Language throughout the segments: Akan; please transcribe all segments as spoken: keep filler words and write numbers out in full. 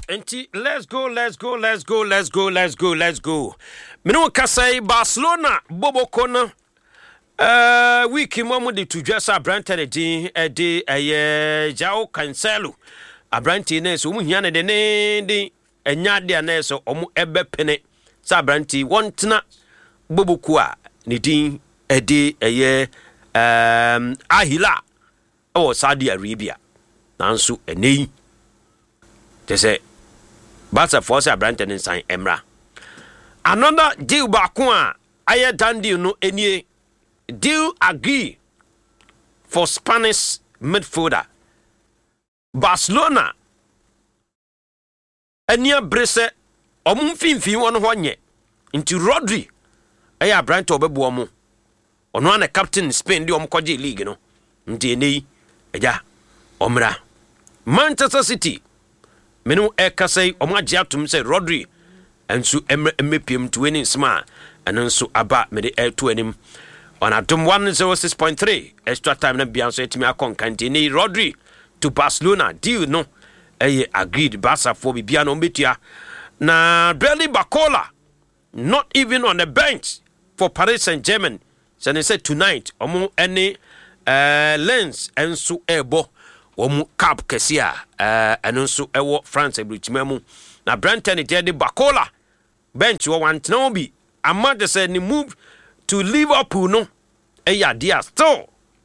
Enti, let's go, let's go, let's go, let's go, let's go, let's go. Minu kasai Barcelona Bobo Kona. Uh, wiki momo de tujasa Abrante de ede eye Joao Cancelo. Abrante ne so mu hiane de ne de enya de na so omu ebe pene. Sa Abrante wontena Bobo Kwa ne din ede eye um Ahila o Saudi Arabia. Nanso enei. Tese Barca force Abrante ne sign Emra. Another deal bakwa aye dan deal no enie. Deal agree for Spanish midfielder Barcelona ania brese omu finfin won ho nye nti Rodri aya Abrante obebu omu ono na captain Spain di omkoje league no nti enei eja omra Manchester City menu e kasai omaje atum se Rodri ensu emepiem to winning sma enso aba me de e to anim on Adom one oh six point three extra time na bianso etimi akon kantini Rodri to Barcelona deal no eh agreed Barca for bibia no betua na Bradley Barcola not even on the bench for Paris Saint-Germain. So they said tonight omo any uh Lens enso ebo omo cap kesia uh enso ewo France ebritimemu na Brenton Bradley Barcola bench wo want no be amad say ni move to Liverpool no eya dia still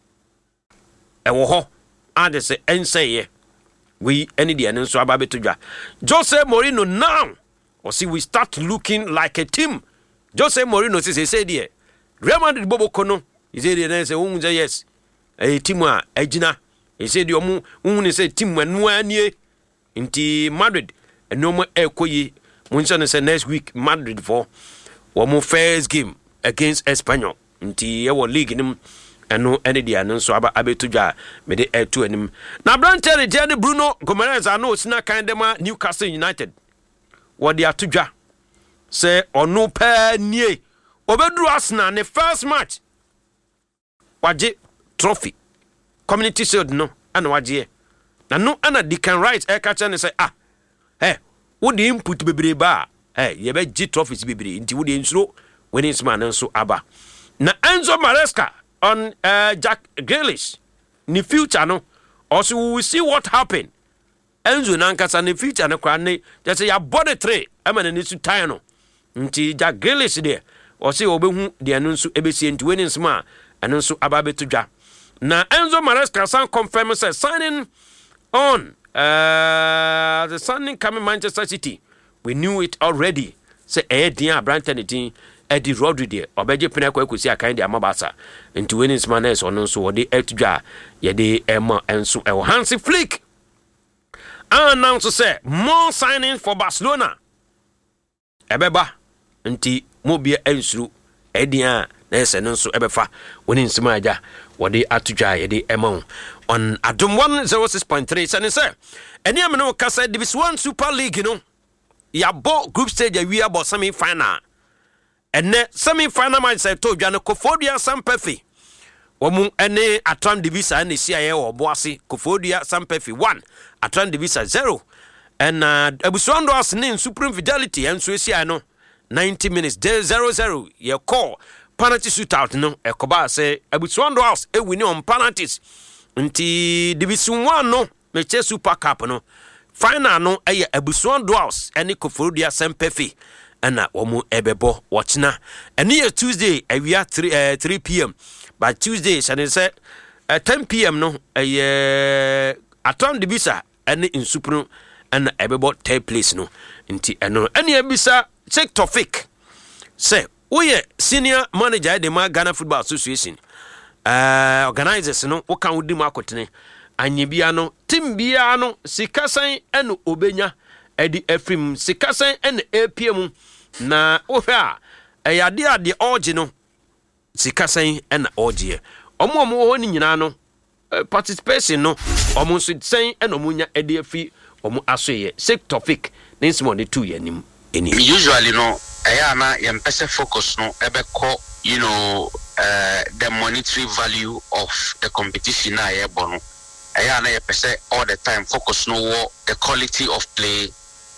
ewo ho and say enseye we any dia nso ababetodwa Jose Mourinho now or see we start looking like a team. Jose Mourinho say say there Real Madrid bobo kono he say there say won say yes a team a agina he say the omu won say team anu anie nti Madrid eno mo ekoyi mun say next week Madrid for one first game against Espanyol nti ewo league nim eno ene dia no so aba abetudwa me de etu anim na Brantele de Bruno Gomes ano sina kan dem Newcastle United wo de atudwa se ono pa nie obeduru Arsenal ne first match waje trophy Community Shield no ana waje na no ana Declan Rice e ka ne say ah eh wo de input bebre ba eh ye be gi trophies bebre nti wo de nsuro winning man nso aba na Enzo Maresca on uh, Jack Grealish ni future no also we will see what happen. Enzo nankasa ni future no kwa ne just say ya body three ama na ni su tie no nti Jack Grealish there or say obehu de anu nso ebesi nti winning man anu nso aba betudwa na Enzo Maresca san confirm say signing on uh, the signing coming Manchester City. We knew it already. Say eh dia Brantele tin Eddie Rodri de obeje pena kwa ekusi akan de amabasa nti winning smanes ono so wode etudwa ye de ema enso e Hansi Flick announce say more signing for Barcelona ebeba nti mobia ensuru edia na ese nso ebefa winning smaja wode atudwa ye de ema on Adom one oh six point three say say eni amene kasa Division one Super League no ya bo group stage we about semi final. And ne semi final match say to dwa no Kofodia Sampefi. Womu ene Atram Divisa ne C I A or Boasi Kofodia Sampefi one, Atram Divisa zero. And uh Ebusuando as ne Supreme Fidelity and so C I no ninety minutes zero zero. Ye call penalty shootout no e koba say Ebusuando house e win on penalties. Nti Division one no me che Super Cup no. Final no eye Ebusuando house ene Kofodia Sampefi. Ana omu ebebo watchna eni ye Tuesday awia three p.m. by Tuesday shane say uh, ten p.m. no eh Atram Divisa eni insupro ana ebebo take place no nti eno eni ebisa check topic say oye senior manager de ma Ghana Football Association uh organizers no wo kan wodi mu akotene anye bia no team bia no sikasan eno obenya edi efrim sikasan eno A P M na ohwa eyade ade orgy no sikasan ena orgy omo omo ho ni nyina no participation no omo so sen ena omo nya ede afi omo asoye sick topic ninsimo de two yanim eni usually no eya na yem pese focus no ebe ko you know uh, the monetary value of the competition na ye bono eya na ye pese all the time focus no the quality of play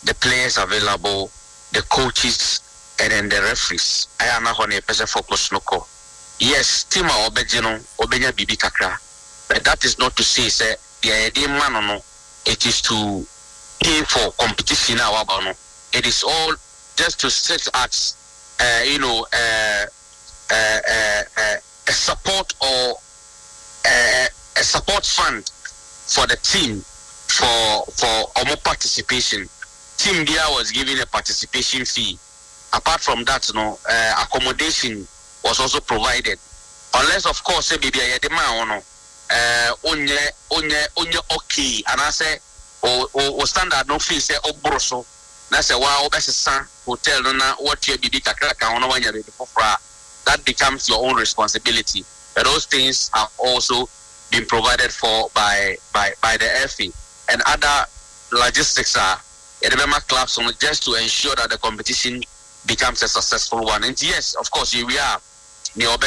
the players available, the coaches, and then the referees. I am not on a person focus no ko. Yes, team or Obejino, Obenya Bibi Kakra. But that is not to say, say, the idea man no, it is to pay for competition now. It is all just to set at, uh, you know, uh, uh, uh, uh, a support or uh, a support fund for the team for for our participation. Team Dia was given a participation fee. Apart from that, you know, uh, accommodation was also provided. Unless, of course, say baby, I demand no, uh, onye onye onye okay, and I say, o o standard no fee say obroso. That's a wow, that's a son hotel no na what you baby kakaka ono wanya baby for. That becomes your own responsibility. But those things have also been provided for by by by the F A, and other logistics are remember clubs just to ensure that the competition becomes a successful one. And yes, of course, here we are. But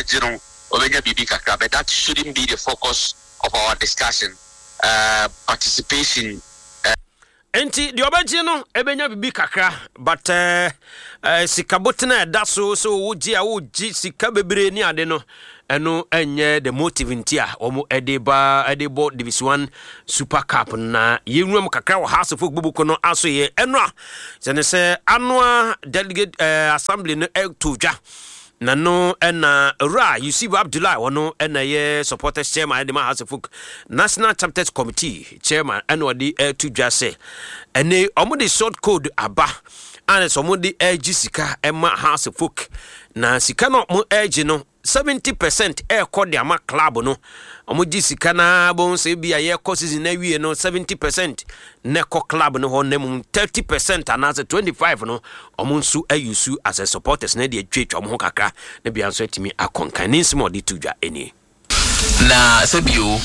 that shouldn't be the focus of our discussion. Uh, participation. Enti the obejino ebenya bibi kakra, but uh, uh, sikabotena da so so woji a woji sika bebre ni ade no eno enye the motive ntia omo edeba edebo division one super cup na yenwam kakra wo house of gbubuko no aso ye eno a se se annual delegate uh, assembly no etodwa na no ena ra Yusuf Abdullah wono ena ye supporters chairman de House of Folk National Chapters Committee chairman eno de etodwa se ene omo de short code aba and so mo de agi sika ema House of Folk na sika no mo agi no seventy percent e ko de ama club no omo gi sika na bon se bia ye ko season na wie no seventy percent ne ko club no ho nem thirty percent and as twenty-five no omo nsu ayusu as a supporters na de atwetwa omo ho kakra na bia nso atimi akonkan ni nsimo de tudwa eni na sebio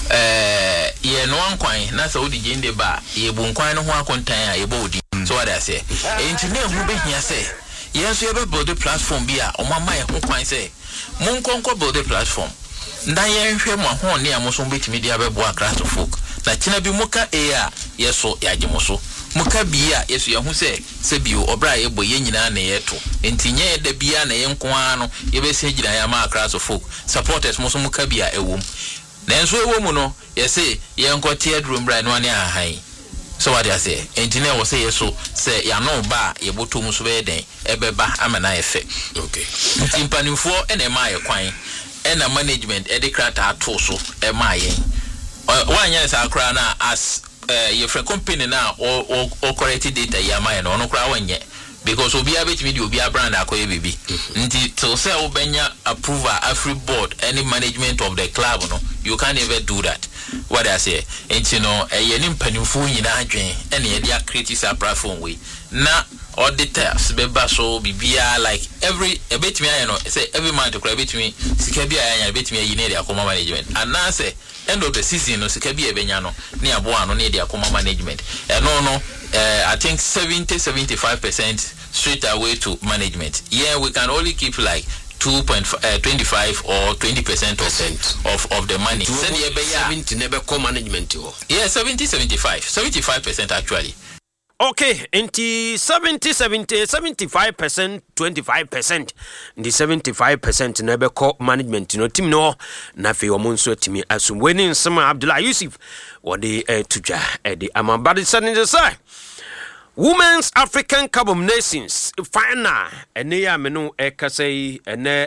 eh ye no ankwan na so di jende ba ye bu nkwan no ho akontan a ye bo di so what I say engineer hu be hia say yes you be build a platform bia o mama ye ho kwan say mon konko build a platform ndan ye hwe mo ho ne amoso betimi dia be bo across to folk na kina bi muka e a yeso ya gyemoso muka bi a yeso ye hu say sebio obra ye bo ye nyina na ye to entinye da bia na ye nkoa no ye be se gina ya ma across to folk supporters mo so muka bi a ewom na enso ewom no ye say ye nkote adrum bra no ane ahan. So what I say, engineer was say so say ya no ba ye botom so be den ebeba amana efe. Okay. Timpani for ene ma ye kwan ena management e de krata ato so e ma ye. Wanya sa kra na as ye friend company na o o correct data ya ma ye no no kra wanye because obi abetimi di obi brand akoye bibi. Nti to say obenya approval every board any management of the club no you can't ever do that. What I say, and you know, a yenim peniful in a drain, and ye dear critics are platform way. Na auditors, bebaso, bibia, like every a bit me, I know, say every man to cry bit me, Sikabia and bit me, you need a coma management. And now say, end of the season, no Sikabia Benyano, near Buano, need a coma management. And no, no, uh, I think seventy, seventy-five percent straight away to management. Yeah, we can only keep like two point five or twenty percent of the, of of the money. seventy never call management. Yeah, seventy, seventy-five, seventy-five percent actually. Okay, into seventy, seventy, seventy-five percent, twenty-five percent. The seventy-five percent never call management. You know, team no, na fe omonso timi asum. Winning some Abdullah Yusuf, what the uh, tuja, uh, the amabadi suddenly the side. Women's African Cup of Nations final ene ya menu ekasei ene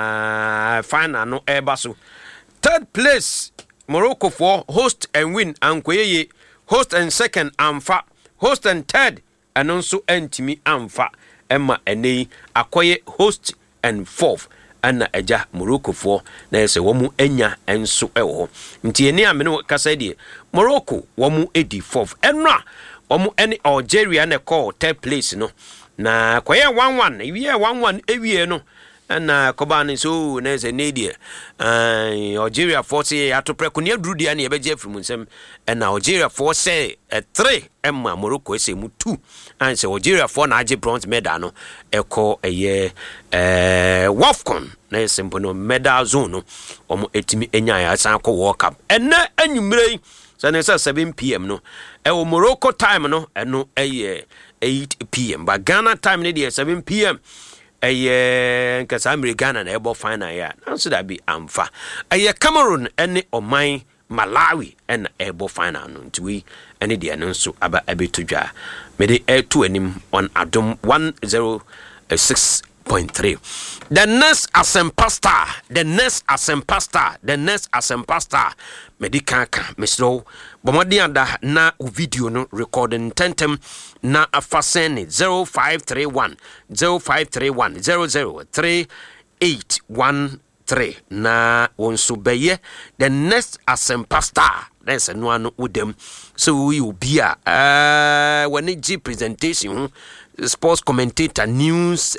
ena final no ebaso. Third place Morocco for host and win ankoyeye, host and second amfa, host and third anonso entimi amfa emma ene akoye host and fourth ana eja Morocco for na ese womu enya enso ewo. Nti ene ya menu kasei die Morocco womu edi fourth enra omu any Algeria na call third place no na kwaye one one ewie one one ewie no na kobani so na ze nedia uh, Algeria force atopre ne aduru dia na yebeje afrim nsem na Algeria force a three emma Morocco ese mu two and say Algeria for na age bronze medal no eko eye eh Wafcon na simple no medal zone no omu etimi enya ya san ko World Cup ena anwumrei so na seven p m no e Morocco time no eno eye eight p.m. But Ghana time near seven p.m. A because I'm Ghana and able final ya. Answer that be amfa. A Cameroon any or my Malawi and able final to we any the announce about a bit to jar. May they air to him on Adom one zero six point three. The next Asempa Star, the next Asempa Star, the next Asempa Star. Medikaka, Mister Bomadianda na video no recording tentem na afasene zero five three one zero five three one zero zero three eight one three na wonso beye the next Asempa Star. There's no one with them. So we will be a uh, when it G presentation, sports commentator, news,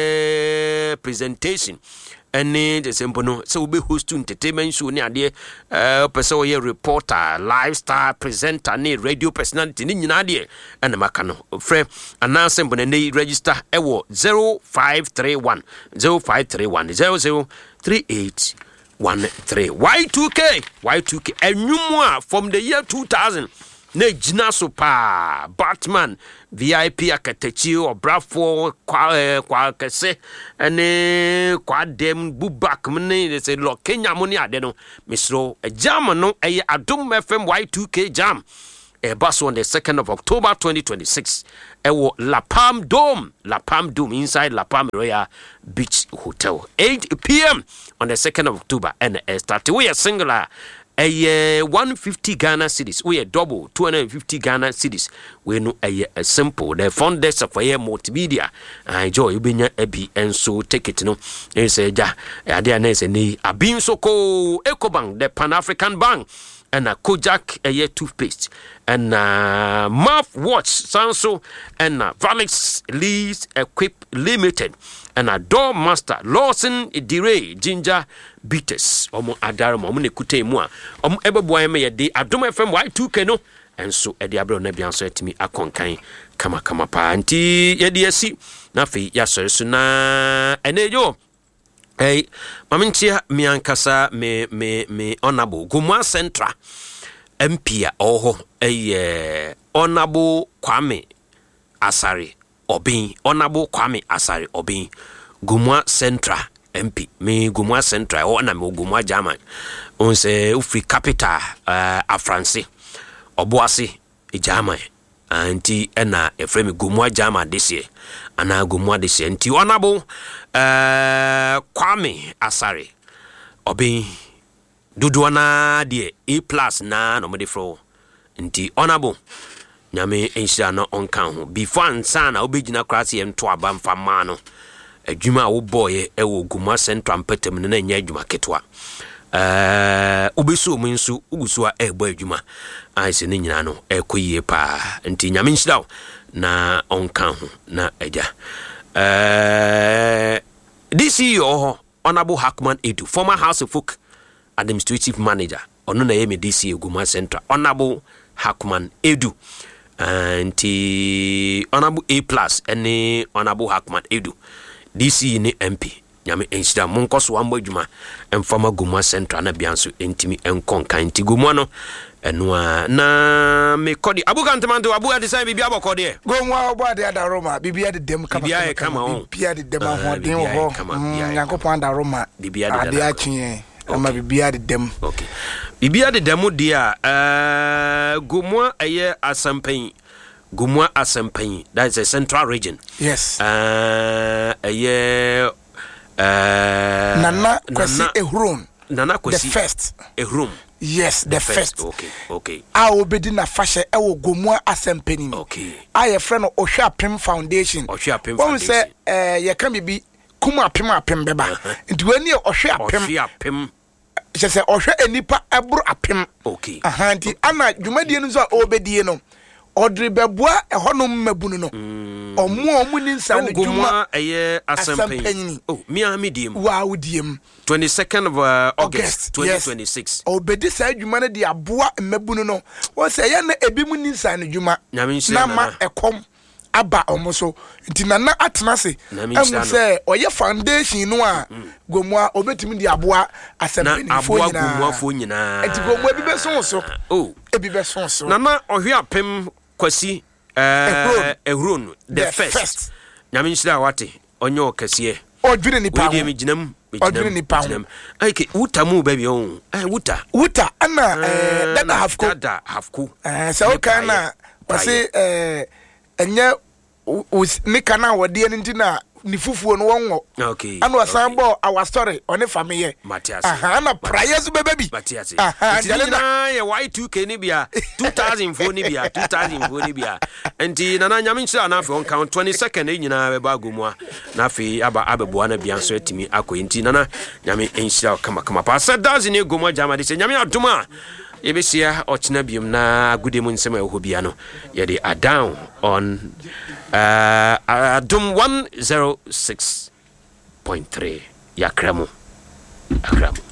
uh, presentation. And the same no, so we be host to entertainment show near there. Uh, person reporter, lifestyle presenter, ne radio personality, ni nyina and the makano. Friend, announcement when they register. Ewo zero five three one zero five three one zero zero three eight one three. Y two K, Y two K. A new one from the year two thousand. Ne jina so pa Batman V I P akatechi or Brafo kwa kwa kese ene kwa dem bubak mne they say lo Kenya money ade no misro a jam no e Adom F M Y two K jam e bus on the second of October twenty twenty-six e wo La Palm Dome La Palm Dome inside La Palm Royal Beach Hotel eight p.m. on the second of October and e start we a singular a one hundred fifty Ghana cedis. We a double two hundred fifty Ghana cedis. We know a, a simple. The founders of a multimedia. I enjoy you being a B and so take it. No, it's a ja. I didn't say ni. A bean so called EcoBank, the Pan African Bank, and a Kojak a year toothpaste, and a mouthwash Sanso, and a Valix Lease Equip Limited. And a door master Lawson Dire Ginger Beaters omo adare mo ne kute mu a omo ebeboa me ye de Adom F M Y two K no enso e de abro na bia so atimi akonkan kama kama pa nti ye de asi na fe ya sore so na enejo eh mamintia mi ankasa me me me honorable Gumwa Central M P a oho eh honorable Kwame Asare Obin, Honorable Kwame Asare Obin, Gumwa Central M P, me Gumwa Central, or na me Gumwa German, on se ufi capital uh, a France, Obuasi, a German, anti ena a frame Gumwa German this year, and I Gumwa this year, anti Honorable uh, Kwame Asare Obin, Duduana de A plus na no me fro, anti Honorable. Nyame enhira no onkan ho before ansa na obegina krase ye nto aba mfa ma no adwuma wo boye e wo Gumwa Central Mpatem ne na nya adwuma ketwa eh obeso mu nsu uguso a e bo adwuma anse ne nyina no e koyie pa nti nyame enhira na onkan ho na agya eh D C O Honorable Hackman Edu, former House of Folk administrative manager ono na yemi D C Gumwa Central Honorable Hackman Edu and the Honorable A plus any Honorable Hackman Edu D C ni M P nyame enhira monkoso ambo adwuma emfama Gumwa Central na bianso entimi enkonka nti Gumwa no eno na me kodi abuka ntemanto abu adisa bibia bokode e Gumwa obo ade adaroma bibia de dem kama bibia kama bibia de dem ahoden ho yankopon adaroma bibia de atwe ama bibia de dem okay bibia de dem dia eh Gumwa eye Asampan Gumwa Asampan, that is a central region. Yes. Uh eye uh Nana Kwesi Ehrum. Nana Kwesi the first Ehrum. Yes, the, the first. first. Okay, okay. I obedi na fashe ewo Gumwa Asampan. Okay. I a friend of Osha Pim Foundation. Osha Pim Foundation. One say eh ye kan bibi kuma pim apim beba. Nti wani Osha Pim. Osha Pim. She say Osha enipa ebro apim. Okay. Aha nti ana dwumadie no so obedie no. Odri beboa ehonum mabunu no omo omu ni nsa ne dwuma eye Asampan oh mi amediem wa wudiem twenty-second of uh, August twenty twenty-six obedi sa dwuma ne de aboa mabunu no wo se ye na ebimu ni nsa ne dwuma na ma ekom aba omoso nti nana atenase amu se oye foundation no a Gumwa obetimi de aboa Asampan fo nyina na aboa fo nyina nti Gumwa bi be so so oh ebi be so so nana ohwe apem Kwasi eh ehuro the first nyame nhyira wate onye okese odwene nipa we dey miginam odwene nipa okay wuta mu ba bi on eh wuta wuta ana eh dada hafko dada hafko eh so kan na wase eh enye nika na wode ani ntina ni fufuo no wonwo okay ana wasan bo our story one family Matias aha na price baby Matias aha na ye y two k ni bia two thousand four ni bia two thousand four ni bia enti nana nyame nhyira na afi on count twenty-second e nyina be ba agomua na afi aba abeboa na bia so atimi akọ enti nana nyame nhyira kama kama pa sa dozen e gomua jama de se nyame adoma yebesia ochina biom na gudemu nsema eho bia no ye de are down on uh adom one oh six point three yakramo akramo